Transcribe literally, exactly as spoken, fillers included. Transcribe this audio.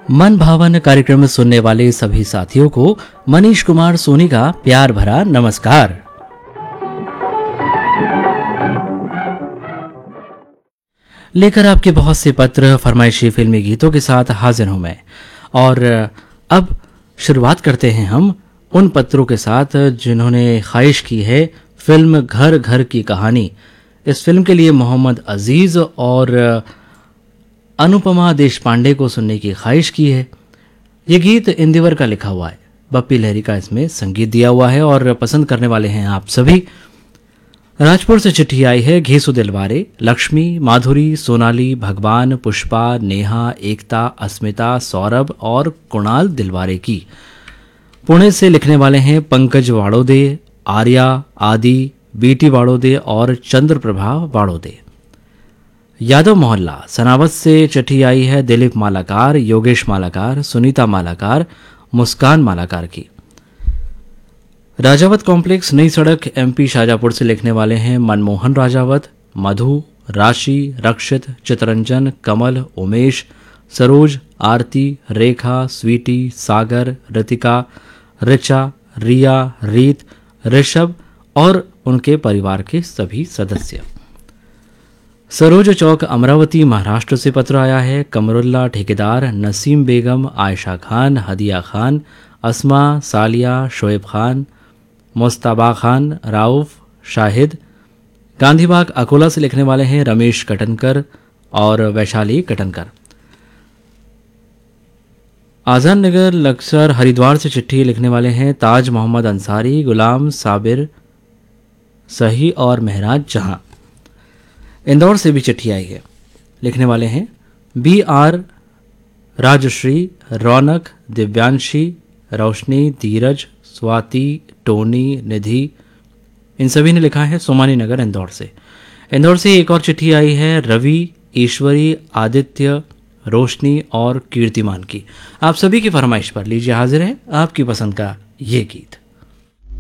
मन भावन कार्यक्रम में सुनने वाले सभी साथियों को मनीष कुमार सोनी का प्यार भरा नमस्कार। लेकर आपके बहुत से पत्र, फरमाइशी फिल्मी गीतों के साथ हाजिर हूं मैं। और अब शुरुआत करते हैं हम उन पत्रों के साथ जिन्होंने ख्वाहिश की है फिल्म घर घर की कहानी। इस फिल्म के लिए मोहम्मद अजीज और अनुपमा देशपांडे को सुनने की ख्वाहिश की है। ये गीत इंदिवर का लिखा हुआ है, बप्पी लहरी का इसमें संगीत दिया हुआ है और पसंद करने वाले हैं आप सभी। राजपुर से चिट्ठी आई है घेसु दिलवारे, लक्ष्मी, माधुरी, सोनाली, भगवान, पुष्पा, नेहा, एकता, अस्मिता, सौरभ और कुणाल दिलवारे की। पुणे से लिखने वाले हैं पंकज वाड़ोदे, आर्या, आदि, बीटी वाड़ोदे और चंद्र प्रभा वाड़ोदे। यादव मोहल्ला सनावत से चिट्ठी आई है दिलीप मालाकार, योगेश मालाकार, सुनीता मालाकार, मुस्कान मालाकार की। राजावत कॉम्प्लेक्स, नई सड़क, एमपी शाजापुर से लिखने वाले हैं मनमोहन राजावत, मधु, राशि, रक्षित, चितरंजन, कमल, उमेश, सरोज, आरती, रेखा, स्वीटी, सागर, रितिका, रिचा, रिया, रीत, ऋषभ और उनके परिवार के सभी सदस्य। सरोज चौक, अमरावती, महाराष्ट्र से पत्र आया है कमरुल्ला ठेकेदार, नसीम बेगम, आयशा खान, हदिया खान, अस्मा, सालिया, शोएब खान, मुस्ताबा खान, राउफ, शाहिद। गांधीबाग अकोला से लिखने वाले हैं रमेश कटनकर और वैशाली कटनकर। आजान नगर लक्सर हरिद्वार से चिट्ठी लिखने वाले हैं ताज मोहम्मद अंसारी, गुलाम साबिर, सही और महराज जहां। इंदौर से भी चिट्ठी आई है, लिखने वाले हैं B are, Rajshree, Raunak, Divyanshi, Roshni, Dheeraj, Swati, Tony, निधि। इन सभी ने लिखा है सोमानी नगर इंदौर से। इंदौर से एक और चिट्ठी आई है रवि, ईश्वरी, आदित्य, रोशनी और कीर्तिमान की। आप सभी की फरमाइश पर लीजिए हाजिर है आपकी पसंद का ये गीत।